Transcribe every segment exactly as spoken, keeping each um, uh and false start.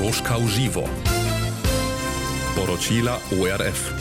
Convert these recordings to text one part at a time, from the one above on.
Moskau živo. Poročila O R F.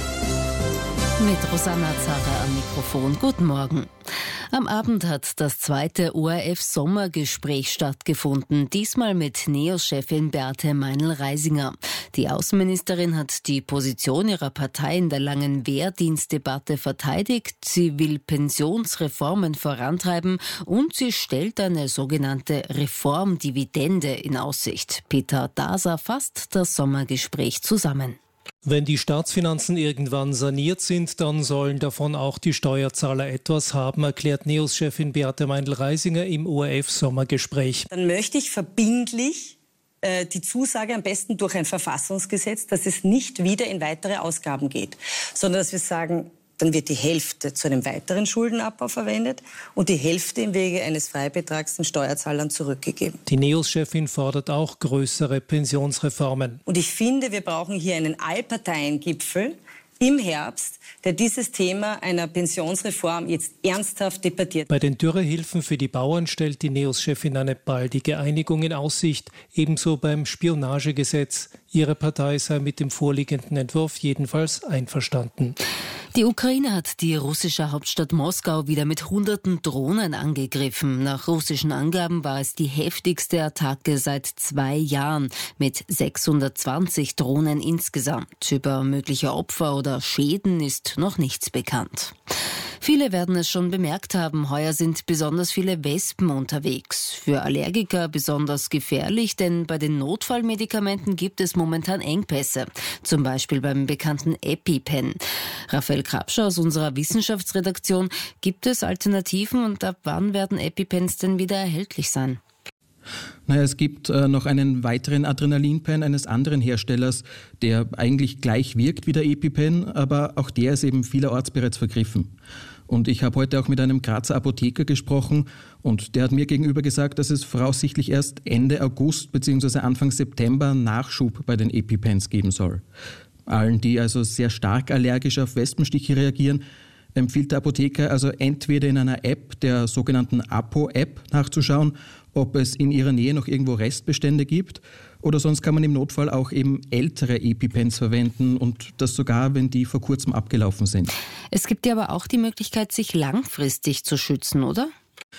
Mit Rosanna Zarra am Mikrofon. Guten Morgen. Am Abend hat das zweite O R F-Sommergespräch stattgefunden, diesmal mit NEOS-Chefin Beate Meinl-Reisinger. Die Außenministerin hat die Position ihrer Partei in der langen Wehrdienstdebatte verteidigt. Sie will Pensionsreformen vorantreiben und sie stellt eine sogenannte Reformdividende in Aussicht. Peter Daser fasst das Sommergespräch zusammen. Wenn die Staatsfinanzen irgendwann saniert sind, dann sollen davon auch die Steuerzahler etwas haben, erklärt NEOS-Chefin Beate Meinl-Reisinger im O R F-Sommergespräch. Dann möchte ich verbindlich äh, die Zusage, am besten durch ein Verfassungsgesetz, dass es nicht wieder in weitere Ausgaben geht, sondern dass wir sagen, dann wird die Hälfte zu einem weiteren Schuldenabbau verwendet und die Hälfte im Wege eines Freibetrags den Steuerzahlern zurückgegeben. Die NEOS-Chefin fordert auch größere Pensionsreformen. Und ich finde, wir brauchen hier einen Allparteiengipfel im Herbst, der dieses Thema einer Pensionsreform jetzt ernsthaft debattiert. Bei den Dürrehilfen für die Bauern stellt die NEOS-Chefin eine baldige Einigung in Aussicht, ebenso beim Spionagegesetz. Ihre Partei sei mit dem vorliegenden Entwurf jedenfalls einverstanden. Die Ukraine hat die russische Hauptstadt Moskau wieder mit hunderten Drohnen angegriffen. Nach russischen Angaben war es die heftigste Attacke seit zwei Jahren mit sechshundertzwanzig Drohnen insgesamt. Über mögliche Opfer oder Schäden ist noch nichts bekannt. Viele werden es schon bemerkt haben, heuer sind besonders viele Wespen unterwegs. Für Allergiker besonders gefährlich, denn bei den Notfallmedikamenten gibt es momentan Engpässe. Zum Beispiel beim bekannten EpiPen. Raphael Krapscher aus unserer Wissenschaftsredaktion, gibt es Alternativen und ab wann werden EpiPens denn wieder erhältlich sein? Naja, es gibt äh, noch einen weiteren Adrenalinpen eines anderen Herstellers, der eigentlich gleich wirkt wie der EpiPen, aber auch der ist eben vielerorts bereits vergriffen. Und ich habe heute auch mit einem Grazer Apotheker gesprochen und der hat mir gegenüber gesagt, dass es voraussichtlich erst Ende August bzw. Anfang September Nachschub bei den EpiPens geben soll. Allen, die also sehr stark allergisch auf Wespenstiche reagieren, empfiehlt der Apotheker also entweder in einer App, der sogenannten Apo-App, nachzuschauen, ob es in ihrer Nähe noch irgendwo Restbestände gibt, oder sonst kann man im Notfall auch eben ältere EpiPens verwenden und das sogar, wenn die vor kurzem abgelaufen sind. Es gibt ja aber auch die Möglichkeit, sich langfristig zu schützen, oder?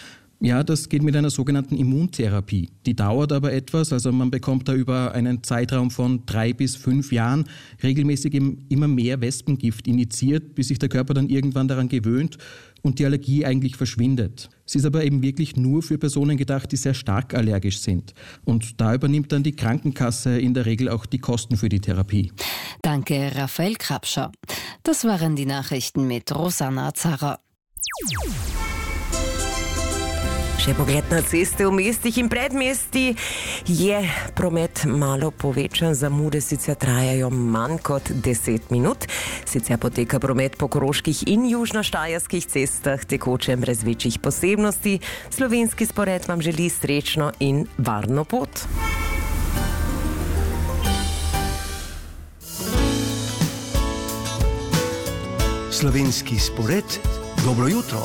Ja, das geht mit einer sogenannten Immuntherapie. Die dauert aber etwas, also man bekommt da über einen Zeitraum von drei bis fünf Jahren regelmäßig immer mehr Wespengift injiziert, bis sich der Körper dann irgendwann daran gewöhnt und die Allergie eigentlich verschwindet. Sie ist aber eben wirklich nur für Personen gedacht, die sehr stark allergisch sind. Und da übernimmt dann die Krankenkasse in der Regel auch die Kosten für die Therapie. Danke, Raphael Krapscher. Das waren die Nachrichten mit Rosanna Zarra. Še pogled na ceste v mestih in predmestji je promet malo povečan, zamude sicer trajajo manj kot deset minut. Sicer poteka promet po koroških in južnoštajerskih cestah tekoče brez večjih posebnosti. Slovenski spored vam želi srečno in varno pot. Slovenski spored, dobro jutro.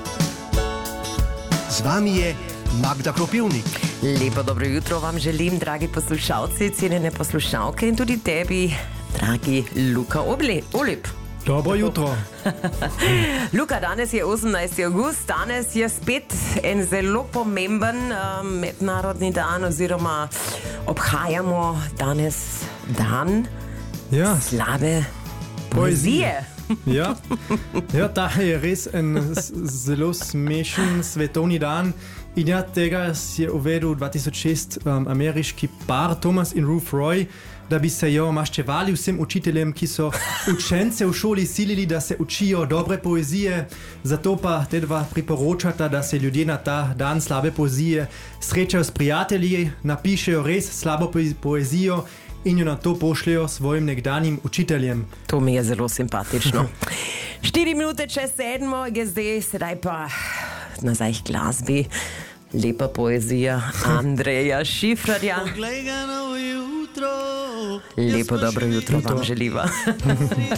Z vami je Magda Kropivnik. Lepo dobro jutro vam želim, dragi poslušalci, cenjene poslušalke in tudi tebi, dragi Luka Olip. Dobro jutro. Luka, danes je osemnajsti avgust, danes je spet en zelo pomemben uh, mednarodni dan oziroma obhajamo danes dan ja. slabe poezije. Ja, ja, ta je res en zelo smešen svetovni dan. Ideja tega si je uvedel dva tisoč šest um, ameriški par Thomas in Ruth Roy, da bi se jo maščevali vsem učiteljem, ki so učence v šoli silili, da se učijo dobre poezije. Zato pa te dva priporočata, da se ljudje na ta dan slabe poezije srečajo s prijatelji, napišejo res slabo poezijo in jo na to pošljajo svojim nekdanjim učiteljem. To mi je zelo simpatično. Štiri minute čez sedmo je zdaj, sedaj pa nazaj k glasbi. Lepa poezija Andreja Šifrarja. Lepo dobro jutro vam želiva.